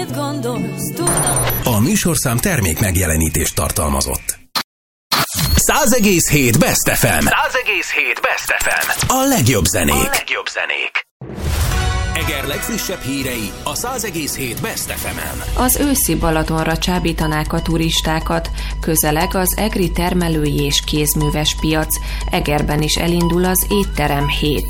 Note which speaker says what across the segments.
Speaker 1: mit gondolsz, tudom.
Speaker 2: A műsorszám termék megjelenítést tartalmazott. 100,7 Best FM. 100,7 Best FM. A legjobb zenék. Eger legfrissebb hírei a 100,7 Best FM-en.
Speaker 3: Az őszi Balatonra csábítanák a turistákat. Közeleg az egri termelői és kézműves piac. Egerben is elindul az étterem hét.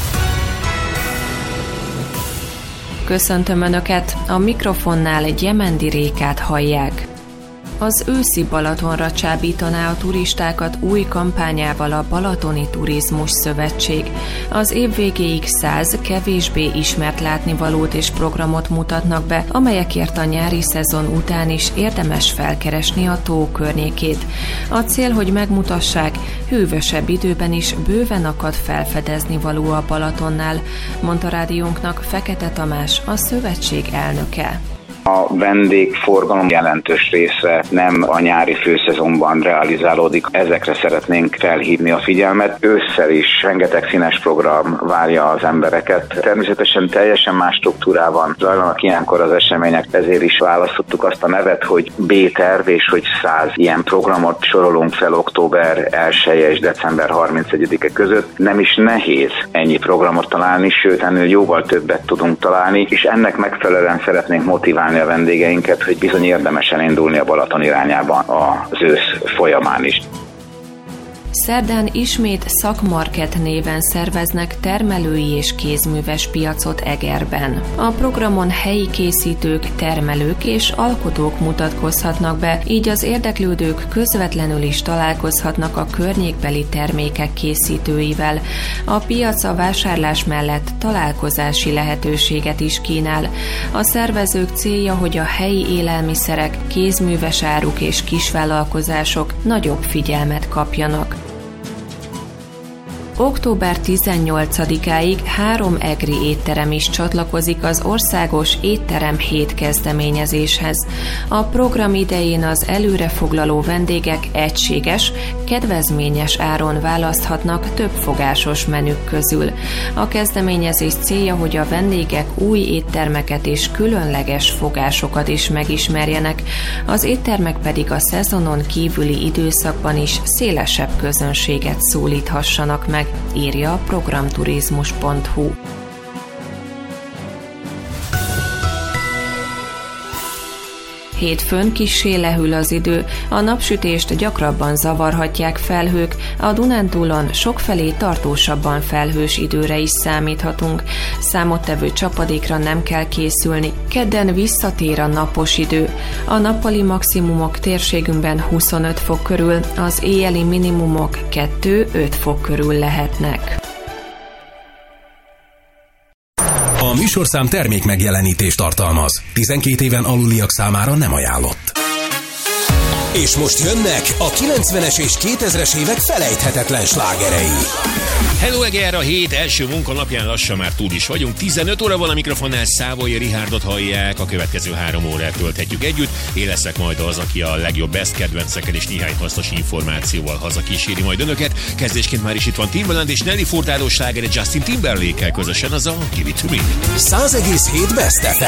Speaker 3: Köszöntöm Önöket, a mikrofonnál Gyemendi Rékát hallják. Az őszi Balatonra csábítaná a turistákat új kampányával a Balatoni Turizmus Szövetség. Az év végéig 100 kevésbé ismert látnivalót és programot mutatnak be, amelyekért a nyári szezon után is érdemes felkeresni a tó környékét. A cél, hogy megmutassák, hűvösebb időben is bőven akad felfedezni való a Balatonnál, mondta rádiónknak Fekete Tamás, a szövetség elnöke.
Speaker 4: A vendégforgalom jelentős része nem a nyári főszezonban realizálódik. Ezekre szeretnénk felhívni a figyelmet. Ősszel is rengeteg színes program várja az embereket. Természetesen teljesen más struktúrában zajlanak ilyenkor az események, ezért is választottuk azt a nevet, hogy B-terv, és hogy 100 ilyen programot sorolunk fel október 1-e és december 31-e között. Nem is nehéz ennyi programot találni, sőt ennél jóval többet tudunk találni, és ennek megfelelően szeretnénk motiválni a vendégeinket, hogy bizony érdemes elindulni a Balaton irányában az ősz folyamán is.
Speaker 3: Szerdán ismét Szakmarket néven szerveznek termelői és kézműves piacot Egerben. A programon helyi készítők, termelők és alkotók mutatkozhatnak be, így az érdeklődők közvetlenül is találkozhatnak a környékbeli termékek készítőivel. A piac a vásárlás mellett találkozási lehetőséget is kínál. A szervezők célja, hogy a helyi élelmiszerek, kézműves áruk és kisvállalkozások nagyobb figyelmet kapjanak. Október 18-áig 3 egri étterem is csatlakozik az országos étterem hét kezdeményezéshez. A program idején az előrefoglaló vendégek egységes, kedvezményes áron választhatnak több fogásos menük közül. A kezdeményezés célja, hogy a vendégek új éttermeket és különleges fogásokat is megismerjenek, az éttermek pedig a szezonon kívüli időszakban is szélesebb közönséget szólíthassanak meg, írja a programturizmus.hu. Hétfőn kissé lehűl az idő, a napsütést gyakrabban zavarhatják felhők, a Dunántúlon sokfelé tartósabban felhős időre is számíthatunk. Számottevő csapadékra nem kell készülni, kedden visszatér a napos idő. A nappali maximumok térségünkben 25 fok körül, az éjjeli minimumok 2-5 fok körül lehetnek.
Speaker 2: A műsorszám termék megjelenítést tartalmaz. 12 éven aluliak számára nem ajánlott. És most jönnek a 90-es és 2000-es évek felejthetetlen slágerei.
Speaker 5: Hello Eger, a hét első munkanapján lassan már túl is vagyunk. 15 óra van a mikrofonnál, Szávolyi Richárdot hallják. A következő 3 órát tölthetjük együtt. Én leszek majd az, aki a legjobb best kedvencekkel és néhány hasznos információval hazakíséri majd önöket. Kezdésként már is itt van Timbaland és Nelly Furtado slágere Justin Timberlake-kel közösen, az a Give It To Me.
Speaker 2: 100,7 Best FM.